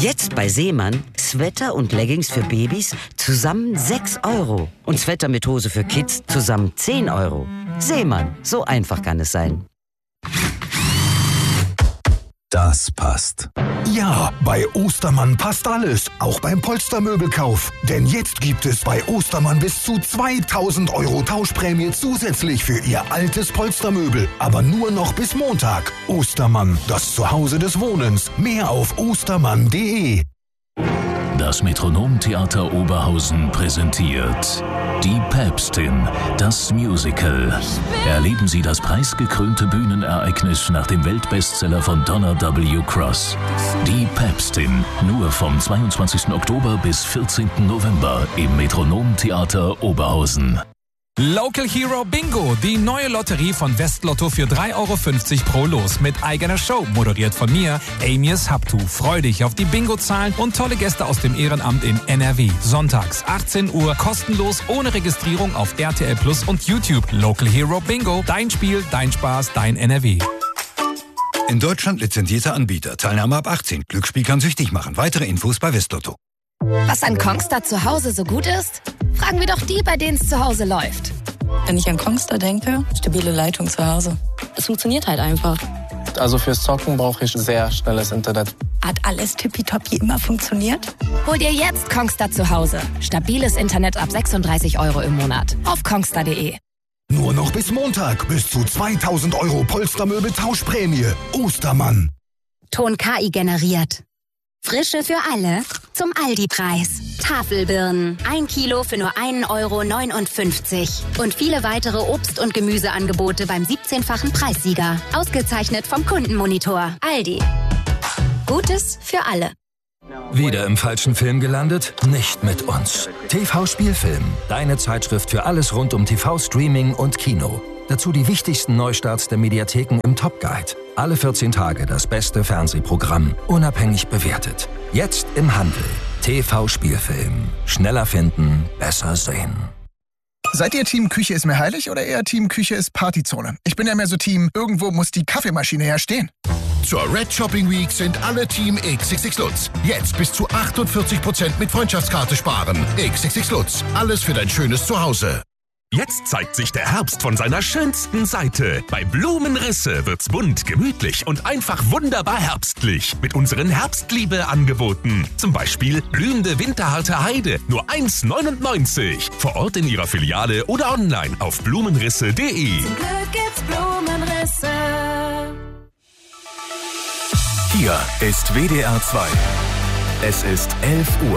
Jetzt bei Seemann Sweater und Leggings für Babys zusammen 6 € und Sweater mit Hose für Kids zusammen 10 €. Seemann, so einfach kann es sein. Das passt. Ja, bei Ostermann passt alles, auch beim Polstermöbelkauf. Denn jetzt gibt es bei Ostermann bis zu 2.000 € Tauschprämie zusätzlich für Ihr altes Polstermöbel. Aber nur noch bis Montag. Ostermann, das Zuhause des Wohnens. Mehr auf ostermann.de. Das Metronomtheater Oberhausen präsentiert Die Päpstin, das Musical. Erleben Sie das preisgekrönte Bühnenereignis nach dem Weltbestseller von Donna W. Cross. Die Päpstin, nur vom 22. Oktober bis 14. November im Metronomtheater Oberhausen. Local Hero Bingo, die neue Lotterie von Westlotto für 3,50 € pro Los mit eigener Show, moderiert von mir, Amias Habtu. Freu dich auf die Bingo-Zahlen und tolle Gäste aus dem Ehrenamt in NRW. Sonntags, 18 Uhr, kostenlos, ohne Registrierung auf RTL Plus und YouTube. Local Hero Bingo, dein Spiel, dein Spaß, dein NRW. In Deutschland lizenzierter Anbieter. Teilnahme ab 18. Glücksspiel kann süchtig machen. Weitere Infos bei Westlotto. Was an Kongstar zu Hause so gut ist? Fragen wir doch die, bei denen es zu Hause läuft. Wenn ich an Kongstar denke, stabile Leitung zu Hause. Es funktioniert halt einfach. Also fürs Zocken brauche ich sehr schnelles Internet. Hat alles tippitoppi immer funktioniert? Hol dir jetzt Kongstar zu Hause. Stabiles Internet ab 36 € im Monat. Auf kongstar.de. Nur noch bis Montag. Bis zu 2.000 € Polstermöbel Tauschprämie. Ostermann. Ton KI generiert. Frische für alle zum Aldi-Preis. Tafelbirnen, 1 Kilo für nur 1,59 € und viele weitere Obst- und Gemüseangebote beim 17-fachen Preissieger. Ausgezeichnet vom Kundenmonitor. Aldi. Gutes für alle. Wieder im falschen Film gelandet? Nicht mit uns. TV Spielfilm, deine Zeitschrift für alles rund um TV, Streaming und Kino. Dazu die wichtigsten Neustarts der Mediatheken im Top Guide. Alle 14 Tage das beste Fernsehprogramm, unabhängig bewertet. Jetzt im Handel. TV Spielfilm. Schneller finden, besser sehen. Seid ihr Team Küche ist mir heilig oder eher Team Küche ist Partyzone? Ich bin ja mehr so Team, irgendwo muss die Kaffeemaschine ja stehen. Zur Red Shopping Week sind alle Team XXX Lutz. Jetzt bis zu 48% mit Freundschaftskarte sparen. XXX Lutz. Alles für dein schönes Zuhause. Jetzt zeigt sich der Herbst von seiner schönsten Seite. Bei Blumenrisse wird's bunt, gemütlich und einfach wunderbar herbstlich. Mit unseren Herbstliebe-Angeboten. Zum Beispiel blühende winterharte Heide, nur 1,99. Vor Ort in Ihrer Filiale oder online auf blumenrisse.de. Zum Glück gibt's Blumenrisse. Hier ist WDR 2. Es ist 11 Uhr.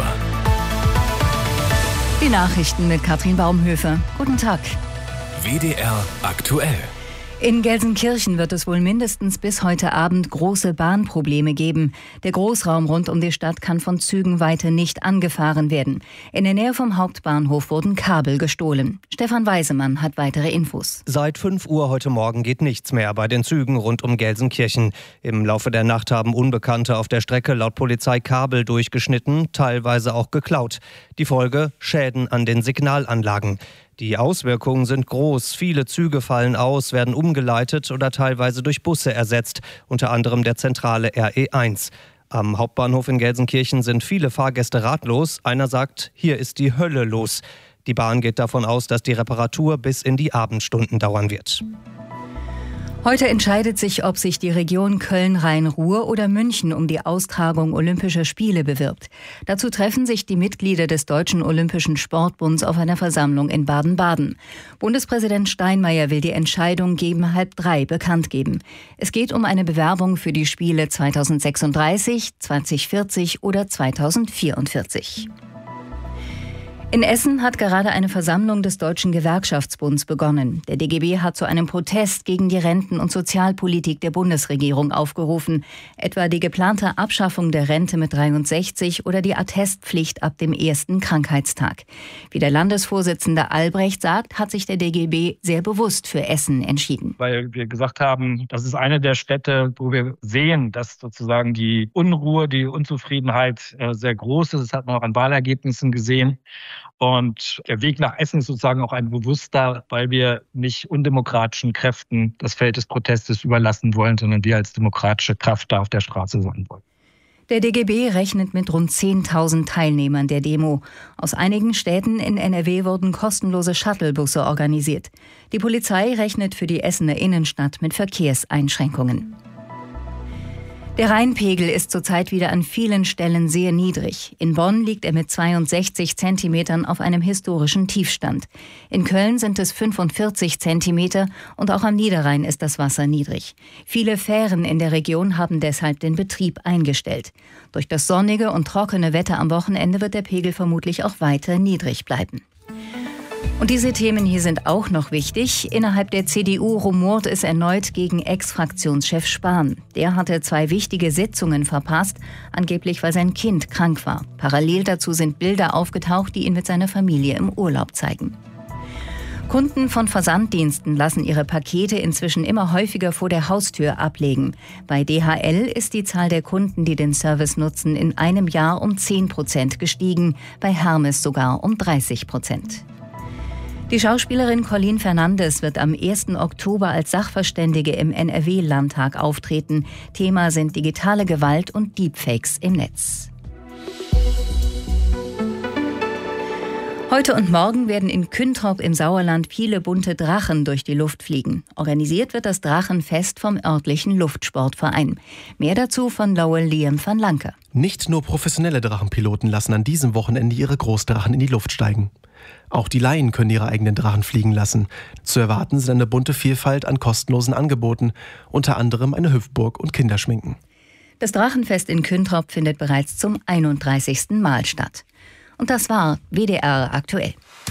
Die Nachrichten mit Katrin Baumhöfer. Guten Tag. WDR aktuell. In Gelsenkirchen wird es wohl mindestens bis heute Abend große Bahnprobleme geben. Der Großraum rund um die Stadt kann von Zügen weiter nicht angefahren werden. In der Nähe vom Hauptbahnhof wurden Kabel gestohlen. Stefan Weisemann hat weitere Infos. Seit 5 Uhr heute Morgen geht nichts mehr bei den Zügen rund um Gelsenkirchen. Im Laufe der Nacht haben Unbekannte auf der Strecke laut Polizei Kabel durchgeschnitten, teilweise auch geklaut. Die Folge: Schäden an den Signalanlagen. Die Auswirkungen sind groß. Viele Züge fallen aus, werden umgeleitet oder teilweise durch Busse ersetzt, unter anderem der zentrale RE1. Am Hauptbahnhof in Gelsenkirchen sind viele Fahrgäste ratlos. Einer sagt, hier ist die Hölle los. Die Bahn geht davon aus, dass die Reparatur bis in die Abendstunden dauern wird. Heute entscheidet sich, ob sich die Region Köln-Rhein-Ruhr oder München um die Austragung Olympischer Spiele bewirbt. Dazu treffen sich die Mitglieder des Deutschen Olympischen Sportbunds auf einer Versammlung in Baden-Baden. Bundespräsident Steinmeier will die Entscheidung gegen 2:30 bekannt geben. Es geht um eine Bewerbung für die Spiele 2036, 2040 oder 2044. In Essen hat gerade eine Versammlung des Deutschen Gewerkschaftsbunds begonnen. Der DGB hat zu einem Protest gegen die Renten- und Sozialpolitik der Bundesregierung aufgerufen, etwa die geplante Abschaffung der Rente mit 63 oder die Attestpflicht ab dem ersten Krankheitstag. Wie der Landesvorsitzende Albrecht sagt, hat sich der DGB sehr bewusst für Essen entschieden. Weil wir gesagt haben, das ist eine der Städte, wo wir sehen, dass sozusagen die Unruhe, die Unzufriedenheit sehr groß ist. Das hat man auch an Wahlergebnissen gesehen. Und der Weg nach Essen ist sozusagen auch ein bewusster, weil wir nicht undemokratischen Kräften das Feld des Protestes überlassen wollen, sondern wir als demokratische Kraft da auf der Straße sein wollen. Der DGB rechnet mit rund 10.000 Teilnehmern der Demo. Aus einigen Städten in NRW wurden kostenlose Shuttlebusse organisiert. Die Polizei rechnet für die Essener Innenstadt mit Verkehrseinschränkungen. Der Rheinpegel ist zurzeit wieder an vielen Stellen sehr niedrig. In Bonn liegt er mit 62 Zentimetern auf einem historischen Tiefstand. In Köln sind es 45 Zentimeter und auch am Niederrhein ist das Wasser niedrig. Viele Fähren in der Region haben deshalb den Betrieb eingestellt. Durch das sonnige und trockene Wetter am Wochenende wird der Pegel vermutlich auch weiter niedrig bleiben. Und diese Themen hier sind auch noch wichtig. Innerhalb der CDU rumort es erneut gegen Ex-Fraktionschef Spahn. Der hatte 2 wichtige Sitzungen verpasst, angeblich weil sein Kind krank war. Parallel dazu sind Bilder aufgetaucht, die ihn mit seiner Familie im Urlaub zeigen. Kunden von Versanddiensten lassen ihre Pakete inzwischen immer häufiger vor der Haustür ablegen. Bei DHL ist die Zahl der Kunden, die den Service nutzen, in einem Jahr um 10% gestiegen, bei Hermes sogar um 30%. Die Schauspielerin Colleen Fernandes wird am 1. Oktober als Sachverständige im NRW-Landtag auftreten. Thema sind digitale Gewalt und Deepfakes im Netz. Heute und morgen werden in Küntrop im Sauerland viele bunte Drachen durch die Luft fliegen. Organisiert wird das Drachenfest vom örtlichen Luftsportverein. Mehr dazu von Lowell Liam van Lanke. Nicht nur professionelle Drachenpiloten lassen an diesem Wochenende ihre Großdrachen in die Luft steigen. Auch die Laien können ihre eigenen Drachen fliegen lassen. Zu erwarten sind eine bunte Vielfalt an kostenlosen Angeboten, unter anderem eine Hüpfburg und Kinderschminken. Das Drachenfest in Küntrop findet bereits zum 31. Mal statt. Und das war WDR aktuell.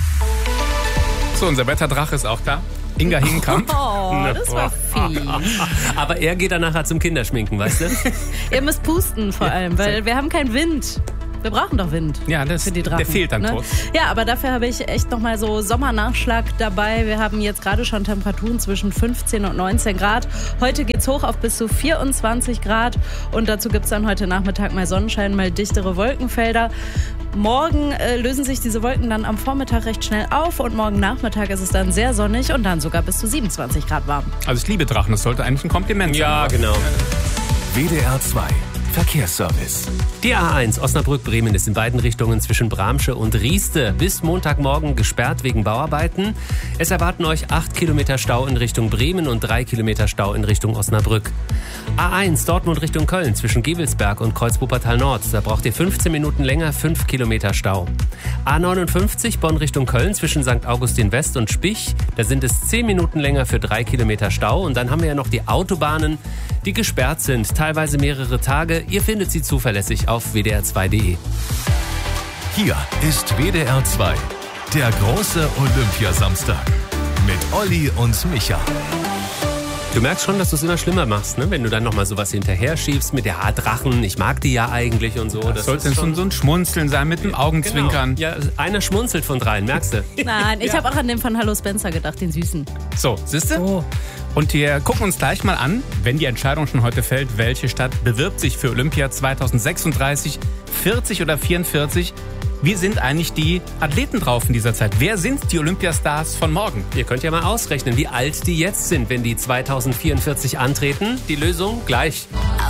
So, unser Wetterdrache ist auch da. Inga Hinkamp. Oh, das war fies. Aber er geht dann nachher zum Kinderschminken, weißt du? Ihr müsst pusten vor allem, weil wir haben keinen Wind. Wir brauchen doch Wind. Ja, für die Drachen, der fehlt dann kurz. Ja, aber dafür habe ich echt nochmal so Sommernachschlag dabei. Wir haben jetzt gerade schon Temperaturen zwischen 15 und 19 Grad. Heute geht's hoch auf bis zu 24 Grad. Und dazu gibt's dann heute Nachmittag mal Sonnenschein, mal dichtere Wolkenfelder. Morgen lösen sich diese Wolken dann am Vormittag recht schnell auf. Und morgen Nachmittag ist es dann sehr sonnig und dann sogar bis zu 27 Grad warm. Also ich liebe Drachen, das sollte eigentlich ein Kompliment sein. Ja, genau. WDR 2 Verkehrsservice. Die A1 Osnabrück-Bremen ist in beiden Richtungen zwischen Bramsche und Rieste bis Montagmorgen gesperrt wegen Bauarbeiten. Es erwarten euch 8 Kilometer Stau in Richtung Bremen und 3 Kilometer Stau in Richtung Osnabrück. A1 Dortmund Richtung Köln zwischen Gevelsberg und Kreuz-Wuppertal Nord. Da braucht ihr 15 Minuten länger, 5 Kilometer Stau. A59 Bonn Richtung Köln zwischen St. Augustin West und Spich. Da sind es 10 Minuten länger für 3 Kilometer Stau. Und dann haben wir ja noch die Autobahnen, die gesperrt sind, teilweise mehrere Tage. Ihr findet sie zuverlässig auf wdr2.de. Hier ist WDR 2, der große Olympiasamstag mit Olli und Micha. Du merkst schon, dass du es immer schlimmer machst, ne? Wenn du dann nochmal sowas hinterher schiebst mit der Drachen, ich mag die ja eigentlich und so. Das sollte so ein Schmunzeln sein mit dem Augenzwinkern. Genau. Ja, einer schmunzelt von dreien, merkst du? Nein, ich habe auch an den von Hallo Spencer gedacht, den Süßen. So, siehst du? Oh. Und wir gucken uns gleich mal an, wenn die Entscheidung schon heute fällt, welche Stadt bewirbt sich für Olympia 2036, 40 oder 44. Wie sind eigentlich die Athleten drauf in dieser Zeit? Wer sind die Olympiastars von morgen? Ihr könnt ja mal ausrechnen, wie alt die jetzt sind, wenn die 2044 antreten. Die Lösung gleich.